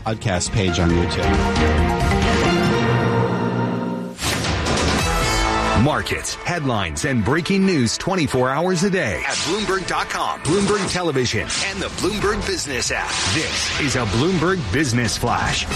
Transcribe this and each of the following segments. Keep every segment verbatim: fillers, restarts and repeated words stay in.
podcast page on YouTube. Markets, headlines, and breaking news twenty-four hours a day at Bloomberg dot com, Bloomberg Television, and the Bloomberg Business app. This is a Bloomberg Business Flash.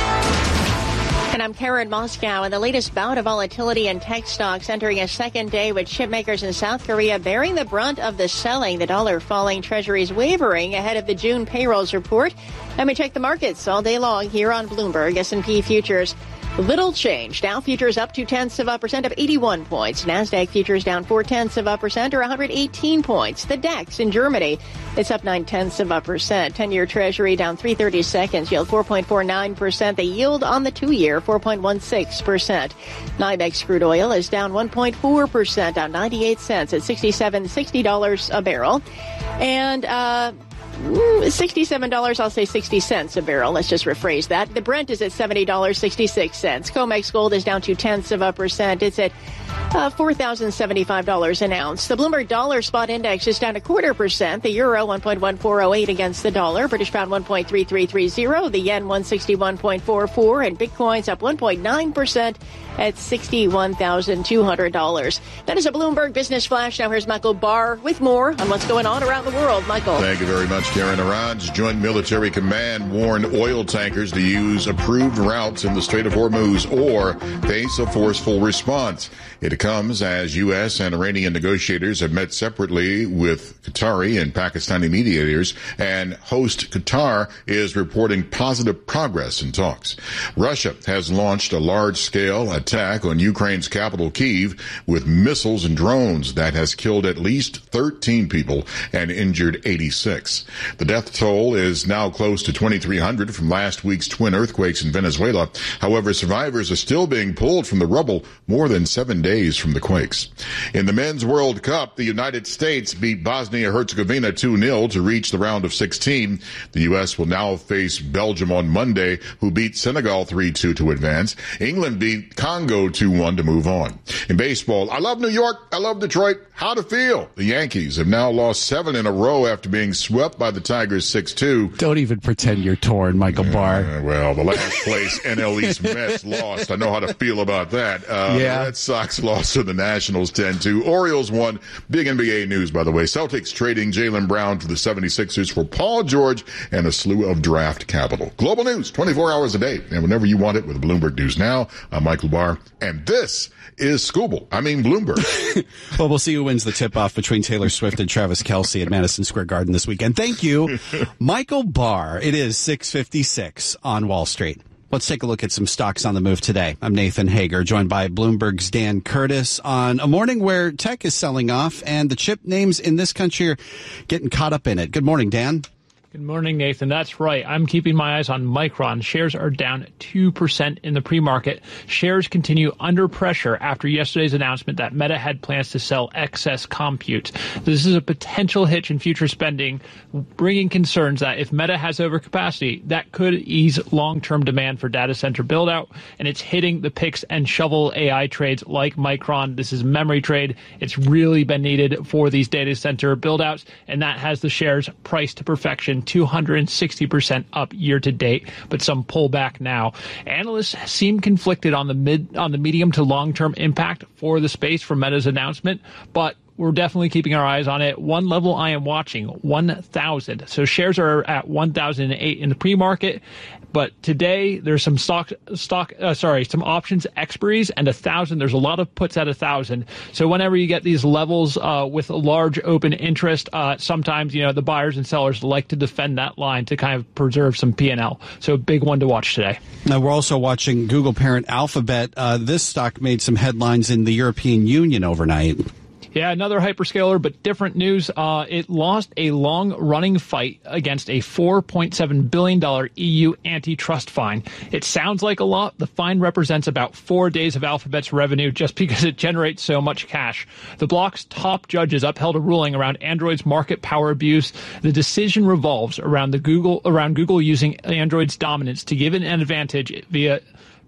And I'm Karen Moscow. In the latest bout of volatility in tech stocks entering a second day with chipmakers in South Korea bearing the brunt of the selling, the dollar falling, treasuries wavering ahead of the June payrolls report. Let me check the markets all day long here on Bloomberg. S and P futures. Little change. Dow futures up two tenths of a percent of eighty-one points. NASDAQ futures down four tenths of a percent or one hundred eighteen points. The DAX in Germany, it's up nine tenths of a percent. ten-year Treasury down three thirty-seconds, yield four point four nine percent. The yield on the two-year, four point one six percent. NYMEX crude oil is down one point four percent, down ninety-eight cents at sixty-seven sixty dollars a barrel. And, uh, sixty-seven dollars, I'll say sixty cents a barrel. Let's just rephrase that. The Brent is at seventy dollars and sixty-six cents. COMEX gold is down two tenths of a percent. It's at uh, four thousand seventy-five dollars an ounce. The Bloomberg Dollar Spot Index is down a quarter percent. The euro one point one four oh eight against the dollar. British pound one point three three three zero. The yen one sixty-one point four four. And Bitcoin's up one point nine percent at sixty-one thousand two hundred dollars. That is a Bloomberg Business Flash. Now here's Michael Barr with more on what's going on around the world. Michael. Thank you very much, Karen. Iran's Joint Military Command warned oil tankers to use approved routes in the Strait of Hormuz or face a forceful response. It comes as U S and Iranian negotiators have met separately with Qatari and Pakistani mediators, and host Qatar is reporting positive progress in talks. Russia has launched a large-scale attack on Ukraine's capital, Kyiv, with missiles and drones that has killed at least thirteen people and injured eighty-six. The death toll is now close to twenty-three hundred from last week's twin earthquakes in Venezuela. However, survivors are still being pulled from the rubble more than seven days from the quakes. In the Men's World Cup, the United States beat Bosnia-Herzegovina two nil to reach the round of sixteen. The U S will now face Belgium on Monday, who beat Senegal three two to advance. England beat Congo two one to move on. In baseball, I love New York. I love Detroit. How to feel? The Yankees have now lost seven in a row after being swept by the Tigers six two. Don't even pretend you're torn, Michael Barr. Uh, well, the last place N L East Mets lost. I know how to feel about that. Uh, yeah. The Red Sox lost to the Nationals ten two. Orioles won. Big N B A news, by the way. Celtics trading Jaylen Brown to the seventy-sixers for Paul George and a slew of draft capital. Global news, twenty-four hours a day. And whenever you want it with Bloomberg News Now, I'm Michael Barr. And this is Scoobel. I mean Bloomberg. Well, we'll see who wins the tip-off between Taylor Swift and Travis Kelce at Madison Square Garden this weekend. Thank you, Michael Barr. It is six fifty-six on Wall Street. Let's take a look at some stocks on the move today. I'm Nathan Hager, joined by Bloomberg's Dan Curtis on a morning where tech is selling off and the chip names in this country are getting caught up in it. Good morning, Dan. Good morning, Nathan. That's right. I'm keeping my eyes on Micron. Shares are down two percent in the pre-market. Shares continue under pressure after yesterday's announcement that Meta had plans to sell excess compute. This is a potential hitch in future spending, bringing concerns that if Meta has overcapacity, that could ease long-term demand for data center build-out, and it's hitting the picks and shovel A I trades like Micron. This is memory trade. It's really been needed for these data center build-outs, and that has the shares priced to perfection, two hundred sixty percent up year to date, but some pullback now. Analysts seem conflicted on the mid on the medium to long-term impact for the space from Meta's announcement, but we're definitely keeping our eyes on it. One level I am watching, one thousand. So shares are at one thousand eight in the pre-market, but today there's some stock, stock, uh, sorry, some options expiries and a thousand. There's a lot of puts at a thousand. So whenever you get these levels uh, with a large open interest, uh, sometimes, you know, the buyers and sellers like to defend that line to kind of preserve some P and L. So a big one to watch today. Now, we're also watching Google parent Alphabet. Uh, this stock made some headlines in the European Union overnight. Yeah, another hyperscaler, but different news. Uh, it lost a long-running fight against a four point seven billion dollars E U antitrust fine. It sounds like a lot. The fine represents about four days of Alphabet's revenue just because it generates so much cash. The bloc's top judges upheld a ruling around Android's market power abuse. The decision revolves around the Google around Google using Android's dominance to give it an advantage via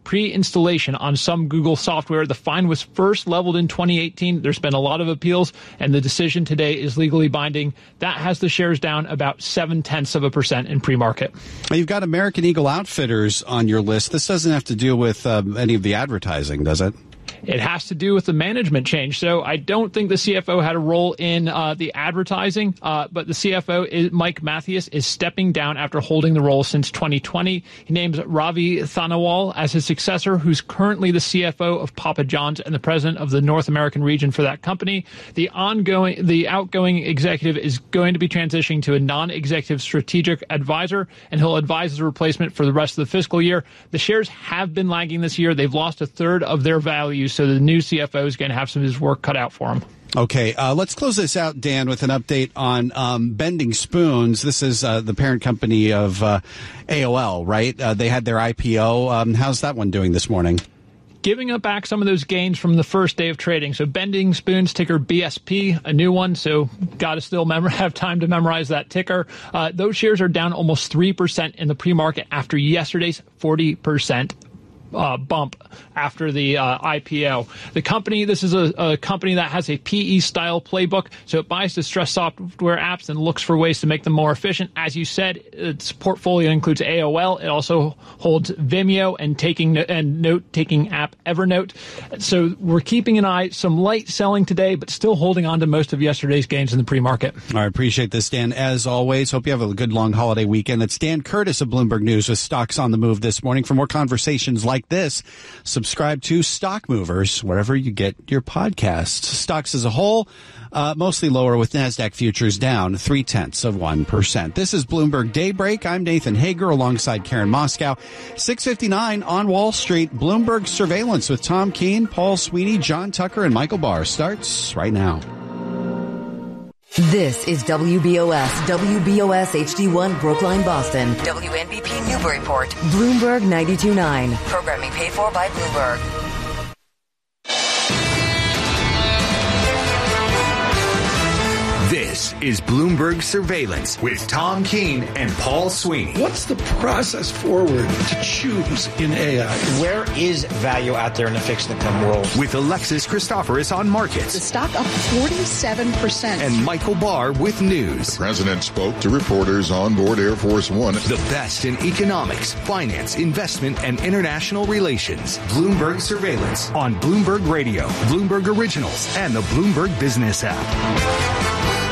pre-installation on some Google software. The fine was first leveled in twenty eighteen. There's been a lot of appeals, and the decision today is legally binding. That has the shares down about seven-tenths of a percent in pre-market. You've got American Eagle Outfitters on your list. This doesn't have to do with um, any of the advertising, does it? It has to do with the management change. So I don't think the C F O had a role in uh, the advertising, uh, but the C F O, is, Mike Mathias, is stepping down after holding the role since twenty twenty. He names Ravi Thanawal as his successor, who's currently the C F O of Papa John's and the president of the North American region for that company. The ongoing, the outgoing executive is going to be transitioning to a non-executive strategic advisor, and he'll advise his replacement for the rest of the fiscal year. The shares have been lagging this year. They've lost a third of their value. So the new C F O is going to have some of his work cut out for him. Okay, uh, let's close this out, Dan, with an update on um, Bending Spoons. This is uh, the parent company of uh, A O L, right? Uh, they had their I P O. Um, how's that one doing this morning? Giving up back some of those gains from the first day of trading. So Bending Spoons, ticker B S P, a new one. So got to still mem- have time to memorize that ticker. Uh, those shares are down almost three percent in the pre-market after yesterday's forty percent Uh, bump after the uh, I P O. The company, this is a, a company that has a P E-style playbook, so it buys distressed software apps and looks for ways to make them more efficient. As you said, its portfolio includes A O L. It also holds Vimeo and taking and note-taking app Evernote. So we're keeping an eye. Some light selling today, but still holding on to most of yesterday's gains in the pre-market. All right, appreciate this, Dan. As always, hope you have a good long holiday weekend. It's Dan Curtis of Bloomberg News with Stocks on the Move this morning. For more conversations like this, subscribe to Stock Movers wherever you get your podcasts. Stocks as a whole, uh, mostly lower with NASDAQ futures down three tenths of one percent. This is Bloomberg Daybreak. I'm Nathan Hager alongside Karen Moscow. six fifty-nine on Wall Street. Bloomberg Surveillance with Tom Keene, Paul Sweeney, John Tucker, and Michael Barr starts right now. This is W B O S, W B O S H D one Brookline, Boston. W N B P Newburyport. Bloomberg ninety-two point nine. Programming paid for by Bloomberg. This is Bloomberg Surveillance with Tom Keene and Paul Sweeney. What's the process forward to choose in A I? Where is value out there in the fixed income world? With Alexis Christoforous on markets. The stock up forty-seven percent. And Michael Barr with news. The president spoke to reporters on board Air Force One. The best in economics, finance, investment, and international relations. Bloomberg Surveillance on Bloomberg Radio, Bloomberg Originals, and the Bloomberg Business app.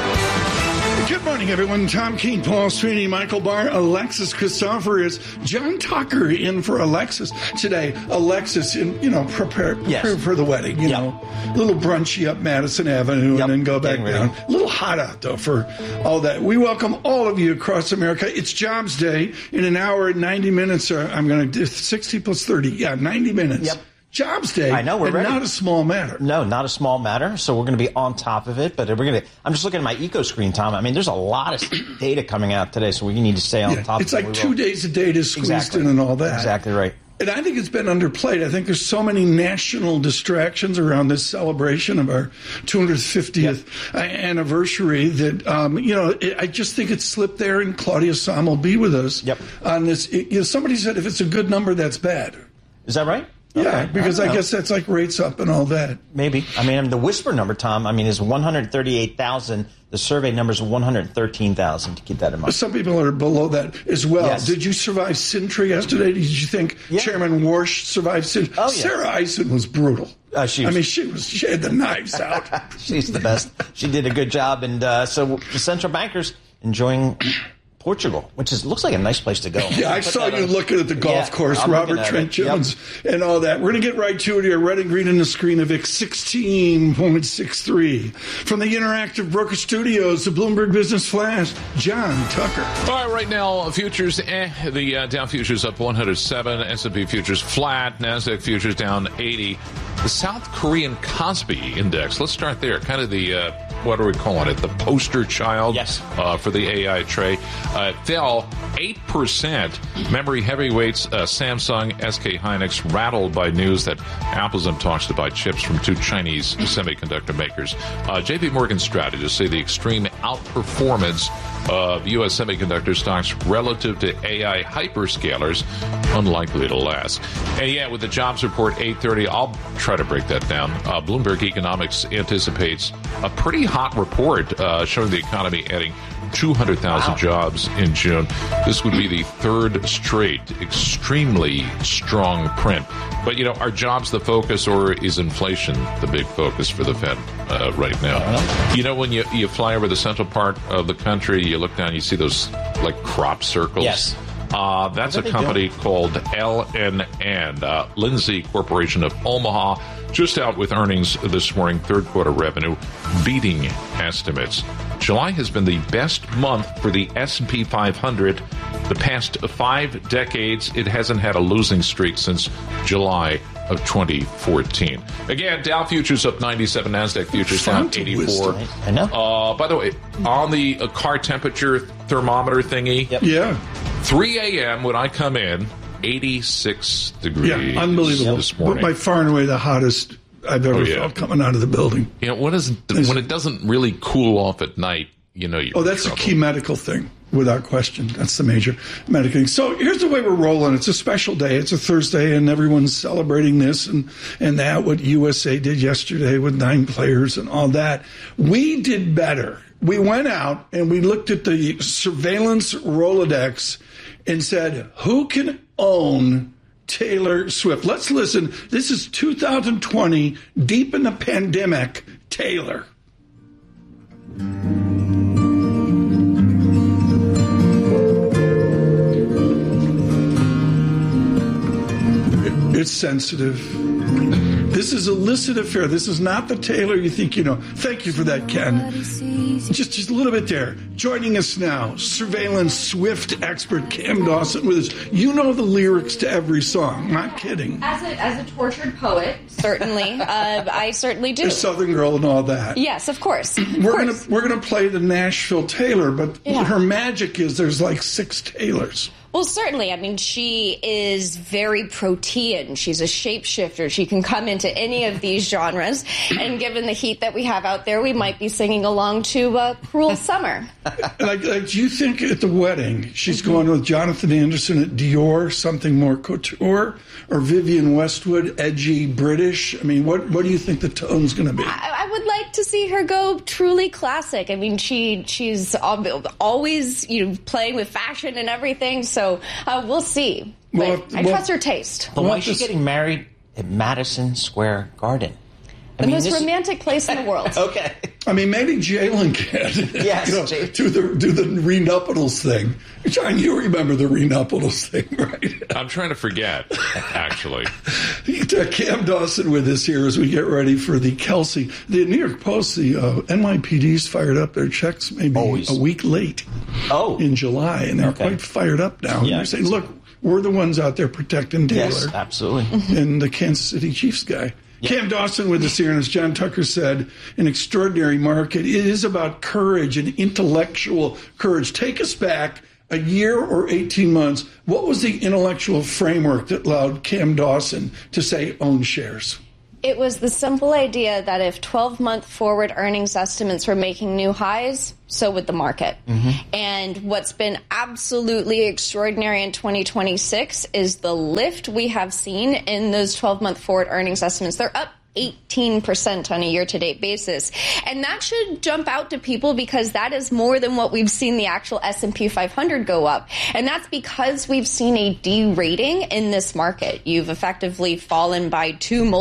Good morning, everyone. Tom Keene, Paul Sweeney, Michael Barr, Alexis Christoforous, John Tucker in for Alexis today. Alexis, in you know, prepare, yes. prepare for the wedding. You yep. know, a little brunchy up Madison Avenue yep. and then go back Getting down. ready. A little hot out though for all that. We welcome all of you across America. It's Jobs Day. In an hour and ninety minutes, uh, I'm going to do sixty plus thirty. Yeah, ninety minutes. Yep. Jobs Day. I know, we're and ready. Not a small matter. No, not a small matter. So we're going to be on top of it. But we're going to. I'm just looking at my eco screen, Tom. I mean, there's a lot of data coming out today, so we need to stay on Yeah, top. it's of it. like We two will. days of data squeezed Exactly. in and all that. Exactly right. And I think it's been underplayed. I think there's so many national distractions around this celebration of our two hundred fiftieth yep. anniversary that, um, you know, it, I just think it slipped there, and Claudia Sahm will be with us yep. on this. It, you know, somebody said if it's a good number, that's bad. Is that right? Yeah, okay. because I, I guess that's like rates up and all that. Maybe. I mean, the whisper number, Tom, I mean, is one hundred thirty-eight thousand. The survey number is one hundred thirteen thousand, to keep that in mind. Some people are below that as well. Yes. Did you survive Sintra yesterday? Did you think yeah. Chairman Warsh survived Sintra? Oh, yeah. Sarah Eisen was brutal. Uh, she was, I mean, she was she had the knives out. She's the best. She did a good job. And uh, so the central bankers enjoying Portugal, which is looks like a nice place to go. Yeah, I saw you on. looking at the golf yeah, course, I'm Robert Trent Jones, yep. and all that. We're going to get right to it here. Red and green in the screen of X sixteen point six three. From the Interactive Broker Studios, the Bloomberg Business Flash, John Tucker. All right, right now, futures, eh, the uh, Dow futures up one hundred seven, S and P futures flat, NASDAQ futures down eighty. The South Korean Kospi Index, let's start there, kind of the, uh, what are we calling it, the poster child yes. uh, for the A I trade. Uh, fell eight percent. Memory heavyweights uh, Samsung, S K Hynix rattled by news that Apple's in talks to buy chips from two Chinese semiconductor makers. Uh, J P Morgan strategists say the extreme outperformance of U S semiconductor stocks relative to A I hyperscalers unlikely to last. And yeah, with the jobs report eight thirty, I'll try to break that down. Uh, Bloomberg Economics anticipates a pretty hot report uh, showing the economy adding two hundred thousand wow. jobs in June. This would be the third straight extremely strong print. But, you know, are jobs the focus, or is inflation the big focus for the Fed uh, right now? You know, when you, you fly over the central part of the country, you look down, you see those, like, crop circles. Yes. Uh, that's a company called L N N, uh, Lindsay Corporation of Omaha, just out with earnings this morning, third quarter revenue beating estimates. July has been the best month for the S and P five hundred. The past five decades, it hasn't had a losing streak since July of twenty fourteen. Again, Dow futures up ninety-seven, NASDAQ futures down eighty-four. I know. Uh, by the way, on the uh, car temperature thermometer thingy, yep. yeah, three a.m. when I come in, eighty-six degrees. Yeah, unbelievable. This morning. By far and away the hottest I've ever oh, yeah. felt coming out of the building. You know, when, is, when it doesn't really cool off at night, you know you're Oh, that's in a key medical thing, without question. That's the major medical thing. So here's the way we're rolling. It's a special day. It's a Thursday, and everyone's celebrating this and, and that, what U S A did yesterday with nine players and all that. We did better. We went out and we looked at the surveillance Rolodex and said, who can own Taylor Swift? Let's listen. This is two thousand twenty, deep in the pandemic, Taylor. It's sensitive. This is illicit affair. This is not the Taylor you think you know. Thank you for that, Ken. Just, just a little bit there. Joining us now, surveillance Swift expert Cam Dawson with us. You know the lyrics to every song. Not kidding. As a, as a tortured poet, certainly. uh, I certainly do. A Southern girl and all that. Yes, of course. Of we're course. gonna we're gonna play the Nashville Taylor, but yeah. her magic is there's like six Taylors. Well, certainly. I mean, she is very protean. She's a shapeshifter. She can come into any of these genres. And given the heat that we have out there, we might be singing along to uh, Cruel Summer. Like, like, do you think at the wedding she's going with Jonathan Anderson at Dior, something more couture, or Vivienne Westwood, edgy British? I mean, what what do you think the tone's going to be? I, I would like to see her go truly classic. I mean, she she's always, you know, playing with fashion and everything. So So uh, we'll see. But well, I well, trust her taste. But why is she getting married at Madison Square Garden? I the mean, most this... romantic place in the world. Okay. I mean, maybe Jalen can. Yes. You know, do the do the renuptials thing. John, you remember the renuptials thing, right? I'm trying to forget, actually. Cam Dawson with us here as we get ready for the Kelsey. The New York Post, the uh, N Y P D's fired up their checks maybe Always. a week late. Oh. In July, and they're okay. quite fired up now. Yeah. And they're saying, look, we're the ones out there protecting Taylor. Yes, absolutely. And the Kansas City Chiefs guy. Yep. Cam Dawson with us here, and as John Tucker said, an extraordinary market. It is about courage and intellectual courage. Take us back a year or eighteen months. What was the intellectual framework that allowed Cam Dawson to say own shares? It was the simple idea that if twelve-month forward earnings estimates were making new highs, so would the market. Mm-hmm. And what's been absolutely extraordinary in twenty twenty-six is the lift we have seen in those twelve-month forward earnings estimates. They're up eighteen percent on a year-to-date basis. And that should jump out to people because that is more than what we've seen the actual S and P five hundred go up. And that's because we've seen a derating in this market. You've effectively fallen by two